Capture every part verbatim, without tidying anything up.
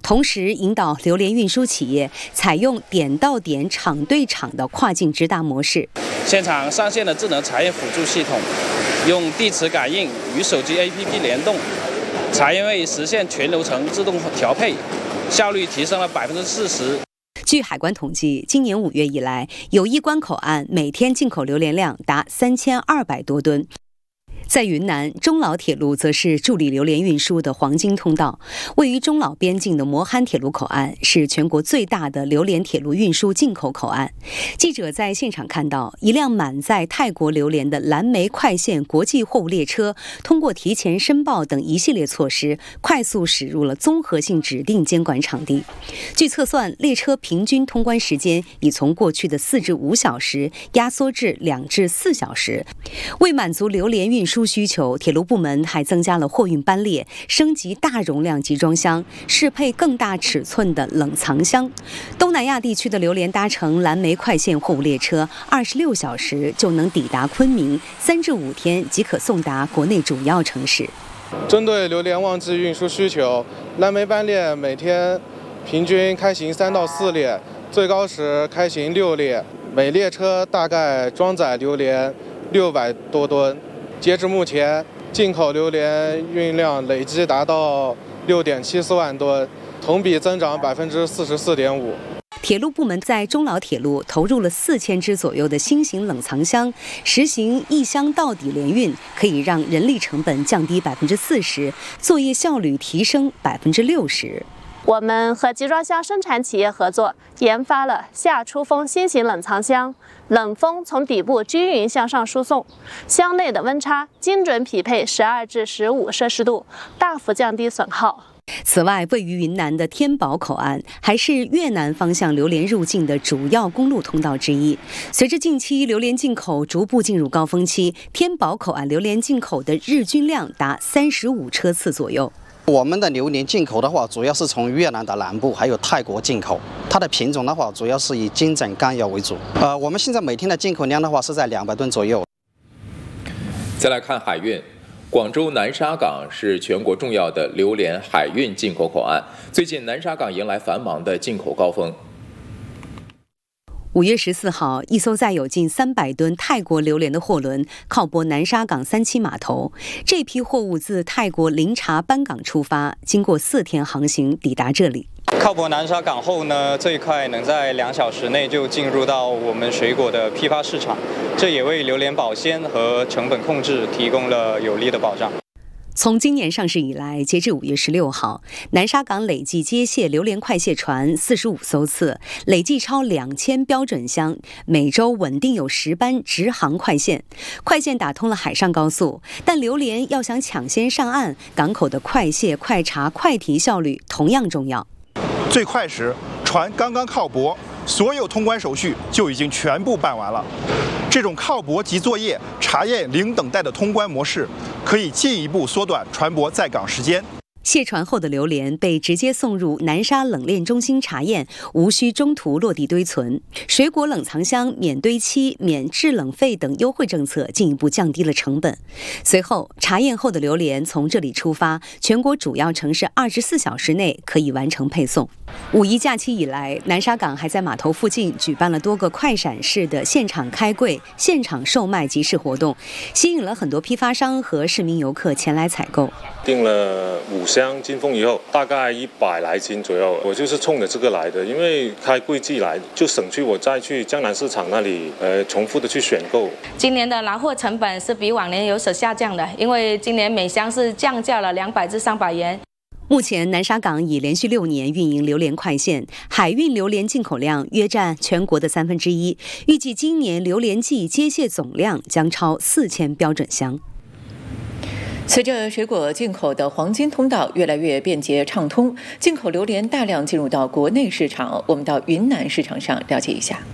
同时引导榴莲运输企业采用点到点、厂对厂的跨境直达模式。 现场上线了智能查验辅助系统，用地磁感应与手机 A P P 联动，查验位实现全流程自动调配，效率提升了百分之四十。 据海关统计，今年五月以来，友谊关口岸每天进口榴莲量达三千二百多吨。在云南，中老铁路则是助力榴莲运输的黄金通道。位于中老边境的磨憨铁路口岸是全国最大的榴莲铁路运输进口口岸。记者在现场看到，一辆满载泰国榴莲的蓝莓快线国际货物列车，通过提前申报等一系列措施，快速驶入了综合性指定监管场地。据测算，列车平均通关时间已从过去的四至五小时压缩至两至四小时。为满足榴莲运输需求，铁路部门还增加了货运班列，升级大容量集装箱，适配更大尺寸的冷藏箱。东南亚地区的榴莲搭乘蓝莓快线货物列车，二十六小时就能抵达昆明，三至五天即可送达国内主要城市。 针对榴莲旺季运输需求，蓝莓班列每天平均开行三到四列，最高时开行六列，每列车大概装载榴莲六百多吨。截至目前，进口榴莲运量累计达到六点七四万吨，同比增长百分之四十四点五。 铁路部门在中老铁路投入了四千只左右的新型冷藏箱，实行一箱到底联运，可以让人力成本降低百分之四十，作业效率提升百分之六十。 我们和集装箱生产企业合作，研发了下出风新型冷藏箱，冷风从底部均匀向上输送，箱内的温差精准匹配十二至十五摄氏度，大幅降低损耗。 此外，位于云南的天宝口岸还是越南方向榴莲入境的主要公路通道之一。随着近期榴莲进口逐步进入高峰期，天宝口岸榴莲进口的日均量达三十五车次左右。 我们的榴莲进口的话，主要是从越南的南部还有泰国进口，它的品种的话，主要是以金盏干药为主。呃，我们现在每天的进口量的话是在两百吨左右。 再来看海运，广州南沙港是全国重要的榴莲海运进口口岸，最近南沙港迎来繁忙的进口高峰。 五月十四号，一艘载有近三百吨泰国榴莲的货轮靠泊南沙港三期码头。这批货物自泰国林察班港出发，经过四天航行抵达这里。 靠泊南沙港后呢，最快能在两小时内就进入到我们水果的批发市场，这也为榴莲保鲜和成本控制提供了有力的保障。 从今年上市以来，截至五月十六号，南沙港累计接卸榴莲快卸船四十五艘次，累计超两千标准箱，每周稳定有十班直航快线。快线打通了海上高速，但榴莲要想抢先上岸，港口的快卸、快查、快提效率同样重要。 最快时，船刚刚靠泊，所有通关手续就已经全部办完了。这种靠泊即作业、查验零等待的通关模式，可以进一步缩短船舶在港时间。 卸船后的榴莲被直接送入南沙冷链中心查验，无需中途落地堆存。水果冷藏箱免堆期、免制冷费等优惠政策进一步降低了成本。随后，查验后的榴莲从这里出发，全国主要城市二十四小时内可以完成配送。五一假期以来，南沙港还在码头附近举办了多个快闪式的现场开柜、现场售卖集市活动，吸引了很多批发商和市民游客前来采购。 订了五箱金凤以后，大概一百来斤左右。我就是冲着这个来的，因为开柜季来，就省去我再去江南市场那里呃重复的去选购。 今年的拿货成本是比往年有所下降的，因为今年每箱是降价了两百至三百元。 目前，南沙港已连续六年运营榴莲快线，海运榴莲进口量约占全国的三分之一。预计今年榴莲季接卸总量将超四千标准箱。 随着水果进口的黄金通道越来越便捷畅通，进口榴莲大量进入到国内市场。我们到云南市场上了解一下。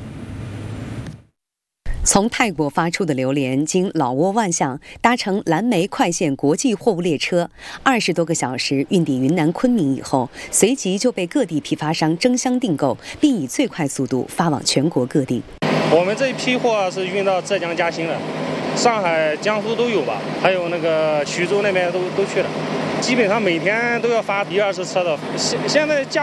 从泰国发出的榴莲经老挝万象搭乘蓝莓快线国际货物列车，二十多个小时运抵云南昆明以后，随即就被各地批发商争相订购，并以最快速度发往全国各地。 我们这一批货是运到浙江嘉兴了，上海、江苏都有吧，还有那个徐州那边都都去了，基本上每天都要发一二十车的。现现在价